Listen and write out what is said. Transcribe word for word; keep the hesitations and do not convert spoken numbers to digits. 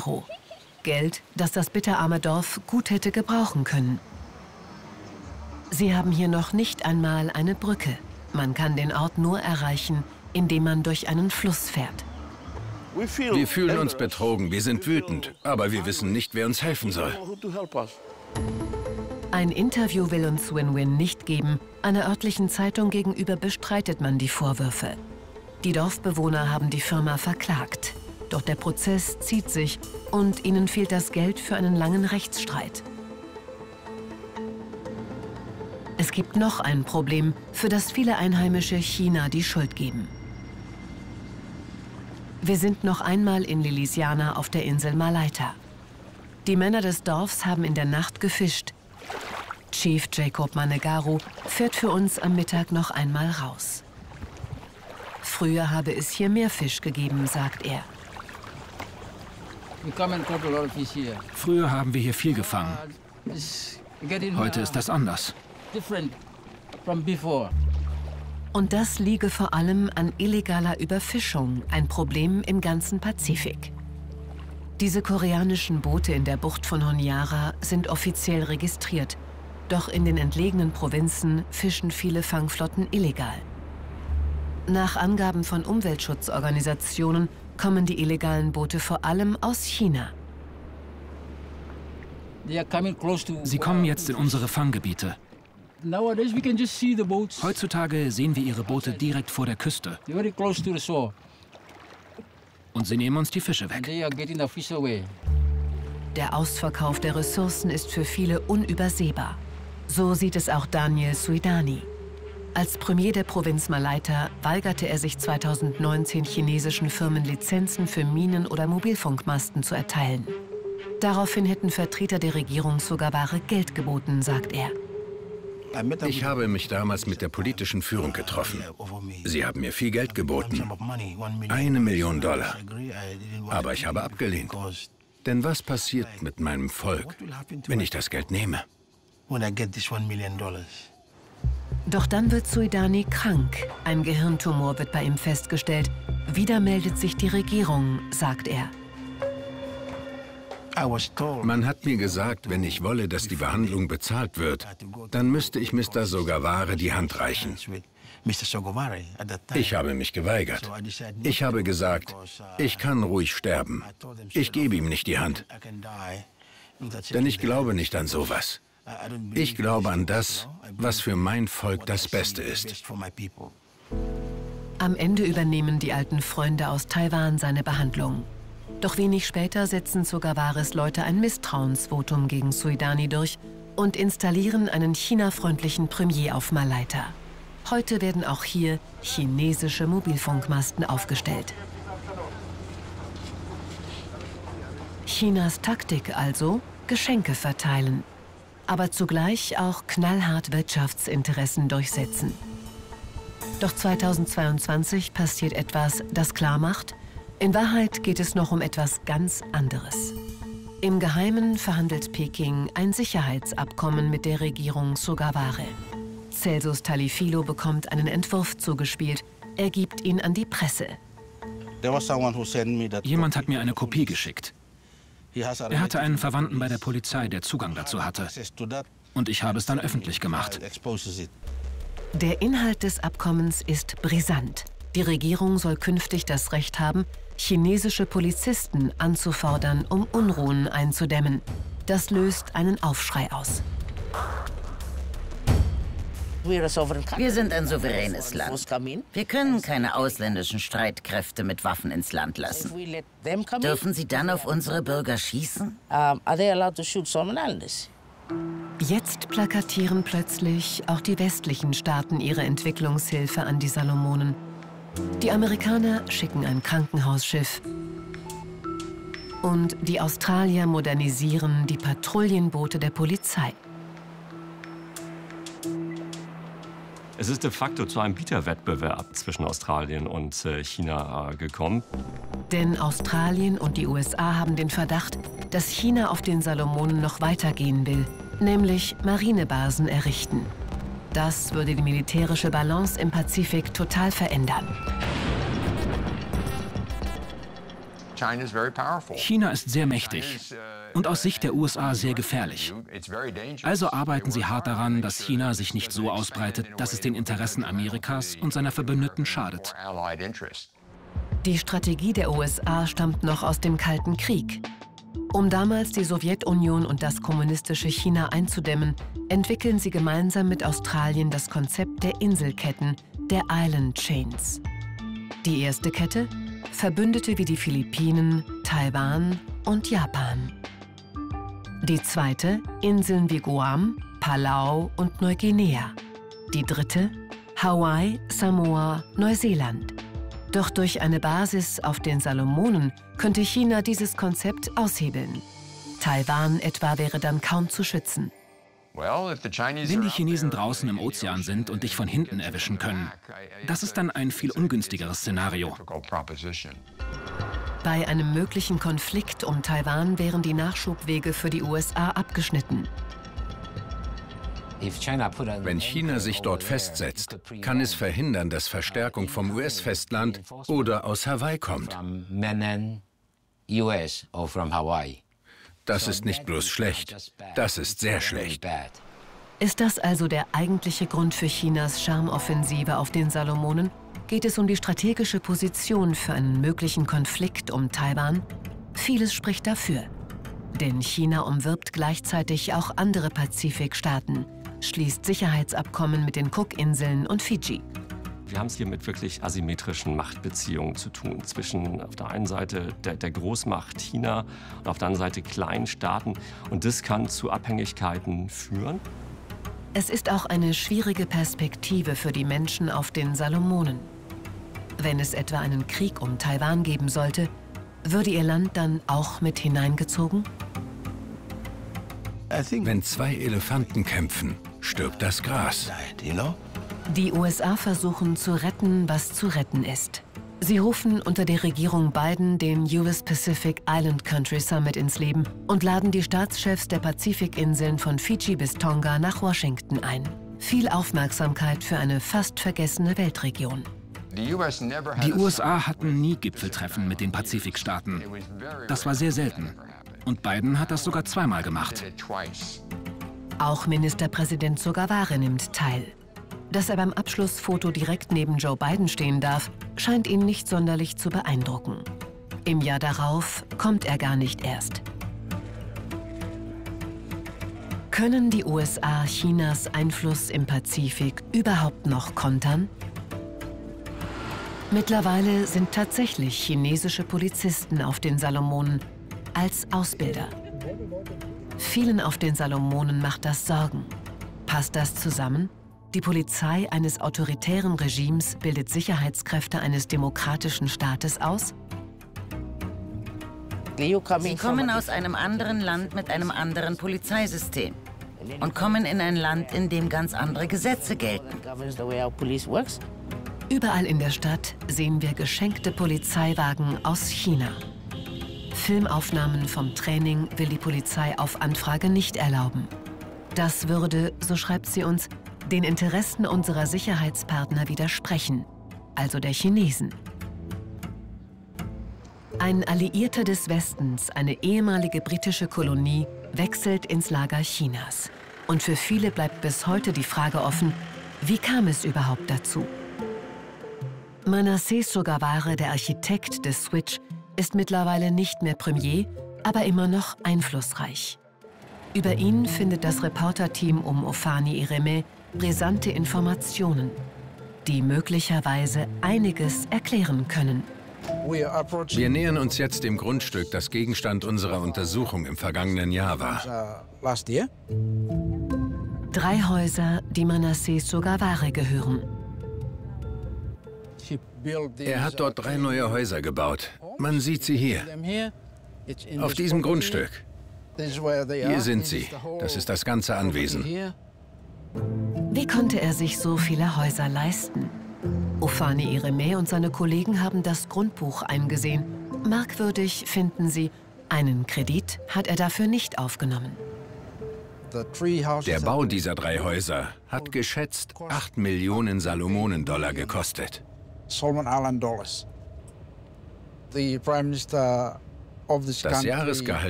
Euro. Geld, das das bitterarme Dorf gut hätte gebrauchen können. Sie haben hier noch nicht einmal eine Brücke. Man kann den Ort nur erreichen, indem man durch einen Fluss fährt. Wir fühlen uns betrogen, wir sind wütend, aber wir wissen nicht, wer uns helfen soll. Ein Interview will uns Win-Win nicht geben. Einer örtlichen Zeitung gegenüber bestreitet man die Vorwürfe. Die Dorfbewohner haben die Firma verklagt. Doch der Prozess zieht sich und ihnen fehlt das Geld für einen langen Rechtsstreit. Es gibt noch ein Problem, für das viele Einheimische China die Schuld geben. Wir sind noch einmal in Liliziana auf der Insel Malaita. Die Männer des Dorfs haben in der Nacht gefischt. Chief Jacob Manegaru fährt für uns am Mittag noch einmal raus. Früher habe es hier mehr Fisch gegeben, sagt er. Früher haben wir hier viel gefangen. Heute ist das anders. Und das liege vor allem an illegaler Überfischung, ein Problem im ganzen Pazifik. Diese koreanischen Boote in der Bucht von Honiara sind offiziell registriert. Doch in den entlegenen Provinzen fischen viele Fangflotten illegal. Nach Angaben von Umweltschutzorganisationen kommen die illegalen Boote vor allem aus China. Sie kommen jetzt in unsere Fanggebiete. Heutzutage sehen wir ihre Boote direkt vor der Küste. Und sie nehmen uns die Fische weg. Der Ausverkauf der Ressourcen ist für viele unübersehbar. So sieht es auch Daniel Suidani. Als Premier der Provinz Malaita weigerte er sich zweitausendneunzehn chinesischen Firmen Lizenzen für Minen- oder Mobilfunkmasten zu erteilen. Daraufhin hätten Vertreter der Regierung sogar wahre Geld geboten, sagt er. Ich habe mich damals mit der politischen Führung getroffen. Sie haben mir viel Geld geboten. Eine Million Dollar. Aber ich habe abgelehnt. Denn was passiert mit meinem Volk, wenn ich das Geld nehme? Doch dann wird Suidani krank. Ein Gehirntumor wird bei ihm festgestellt. Wieder meldet sich die Regierung, sagt er. Man hat mir gesagt, wenn ich wolle, dass die Behandlung bezahlt wird, dann müsste ich Mister Sogaware die Hand reichen. Ich habe mich geweigert. Ich habe gesagt, ich kann ruhig sterben. Ich gebe ihm nicht die Hand. Denn ich glaube nicht an sowas. Ich glaube an das, was für mein Volk das Beste ist. Am Ende übernehmen die alten Freunde aus Taiwan seine Behandlung. Doch wenig später setzen Sugawares Leute ein Misstrauensvotum gegen Suidani durch und installieren einen China-freundlichen Premier auf Malaita. Heute werden auch hier chinesische Mobilfunkmasten aufgestellt. Chinas Taktik also, Geschenke verteilen, aber zugleich auch knallhart Wirtschaftsinteressen durchsetzen. Doch zweitausendzweiundzwanzig passiert etwas, das klar macht, in Wahrheit geht es noch um etwas ganz anderes. Im Geheimen verhandelt Peking ein Sicherheitsabkommen mit der Regierung Sogaware. Celsus Talifilo bekommt einen Entwurf zugespielt. Er gibt ihn an die Presse. Jemand hat mir eine Kopie geschickt. Er hatte einen Verwandten bei der Polizei, der Zugang dazu hatte. Und ich habe es dann öffentlich gemacht. Der Inhalt des Abkommens ist brisant. Die Regierung soll künftig das Recht haben, chinesische Polizisten anzufordern, um Unruhen einzudämmen. Das löst einen Aufschrei aus. Wir sind ein souveränes Land. Wir können keine ausländischen Streitkräfte mit Waffen ins Land lassen. Dürfen sie dann auf unsere Bürger schießen? Jetzt plakatieren plötzlich auch die westlichen Staaten ihre Entwicklungshilfe an die Salomonen. Die Amerikaner schicken ein Krankenhausschiff. Und die Australier modernisieren die Patrouillenboote der Polizei. Es ist de facto zu einem Bieterwettbewerb zwischen Australien und China gekommen. Denn Australien und die U S A haben den Verdacht, dass China auf den Salomonen noch weitergehen will, nämlich Marinebasen errichten. Das würde die militärische Balance im Pazifik total verändern. China ist sehr mächtig und aus Sicht der U S A sehr gefährlich. Also arbeiten sie hart daran, dass China sich nicht so ausbreitet, dass es den Interessen Amerikas und seiner Verbündeten schadet. Die Strategie der U S A stammt noch aus dem Kalten Krieg. Um damals die Sowjetunion und das kommunistische China einzudämmen, entwickeln sie gemeinsam mit Australien das Konzept der Inselketten, der Island Chains. Die erste Kette? Verbündete wie die Philippinen, Taiwan und Japan. Die zweite? Inseln wie Guam, Palau und Neuguinea. Die dritte? Hawaii, Samoa, Neuseeland. Doch durch eine Basis auf den Salomonen könnte China dieses Konzept aushebeln. Taiwan etwa wäre dann kaum zu schützen. Wenn die Chinesen draußen im Ozean sind und dich von hinten erwischen können, das ist dann ein viel ungünstigeres Szenario. Bei einem möglichen Konflikt um Taiwan wären die Nachschubwege für die U S A abgeschnitten. Wenn China sich dort festsetzt, kann es verhindern, dass Verstärkung vom U S-Festland oder aus Hawaii kommt. Das ist nicht bloß schlecht, das ist sehr schlecht. Ist das also der eigentliche Grund für Chinas Charmoffensive auf den Salomonen? Geht es um die strategische Position für einen möglichen Konflikt um Taiwan? Vieles spricht dafür. Denn China umwirbt gleichzeitig auch andere Pazifikstaaten, schließt Sicherheitsabkommen mit den Cookinseln und Fidschi. Wir haben es hier mit wirklich asymmetrischen Machtbeziehungen zu tun. Zwischen auf der einen Seite der, der Großmacht China und auf der anderen Seite kleinen Staaten. Und das kann zu Abhängigkeiten führen. Es ist auch eine schwierige Perspektive für die Menschen auf den Salomonen. Wenn es etwa einen Krieg um Taiwan geben sollte, würde ihr Land dann auch mit hineingezogen? Wenn zwei Elefanten kämpfen, stirbt das Gras. Die U S A versuchen zu retten, was zu retten ist. Sie rufen unter der Regierung Biden den U S Pacific Island Country Summit ins Leben und laden die Staatschefs der Pazifikinseln von Fidschi bis Tonga nach Washington ein. Viel Aufmerksamkeit für eine fast vergessene Weltregion. Die U S A hatten nie Gipfeltreffen mit den Pazifikstaaten. Das war sehr selten. Und Biden hat das sogar zweimal gemacht. Auch Ministerpräsident Sugawara nimmt teil. Dass er beim Abschlussfoto direkt neben Joe Biden stehen darf, scheint ihn nicht sonderlich zu beeindrucken. Im Jahr darauf kommt er gar nicht erst. Können die U S A Chinas Einfluss im Pazifik überhaupt noch kontern? Mittlerweile sind tatsächlich chinesische Polizisten auf den Salomonen als Ausbilder. Vielen auf den Salomonen macht das Sorgen. Passt das zusammen? Die Polizei eines autoritären Regimes bildet Sicherheitskräfte eines demokratischen Staates aus? Sie kommen aus einem anderen Land mit einem anderen Polizeisystem und kommen in ein Land, in dem ganz andere Gesetze gelten. Überall in der Stadt sehen wir geschenkte Polizeiwagen aus China. Filmaufnahmen vom Training will die Polizei auf Anfrage nicht erlauben. Das würde, so schreibt sie uns, den Interessen unserer Sicherheitspartner widersprechen, also der Chinesen. Ein Alliierter des Westens, eine ehemalige britische Kolonie, wechselt ins Lager Chinas. Und für viele bleibt bis heute die Frage offen, wie kam es überhaupt dazu? Manasseh Sugawara, der Architekt des Switch, ist mittlerweile nicht mehr Premier, aber immer noch einflussreich. Über ihn findet das Reporterteam um Ofani Ireme brisante Informationen, die möglicherweise einiges erklären können. Wir nähern uns jetzt dem Grundstück, das Gegenstand unserer Untersuchung im vergangenen Jahr war. Drei Häuser, die Manasseh Sugawara gehören. Er hat dort drei neue Häuser gebaut. Man sieht sie hier, auf diesem Grundstück. Hier sind sie. Das ist das ganze Anwesen. Wie konnte er sich so viele Häuser leisten? Ofani Ireme und seine Kollegen haben das Grundbuch eingesehen. Merkwürdig finden sie, einen Kredit hat er dafür nicht aufgenommen. Der Bau dieser drei Häuser hat geschätzt acht Millionen Salomonen-Dollar gekostet. Das Jahresgehalt